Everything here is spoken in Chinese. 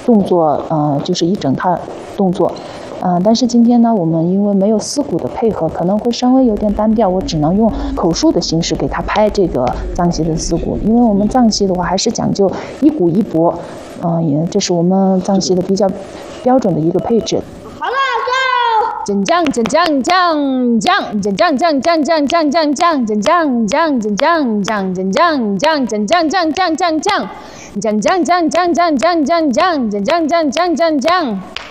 动作，就是一整套动作。但是今天呢，我们因为没有四鼓的配合，可能会稍微有点单调，我只能用口述的形式给他拍这个藏戏的四鼓，因为我们藏戏的话还是讲究一鼓一拨，这是我们藏戏的比较标准的一个配置。 好了，走！ 真将真将将将真将将将将将将将真将将真将将真将将真将将将将将将将将将将将将将将真将将将将将将。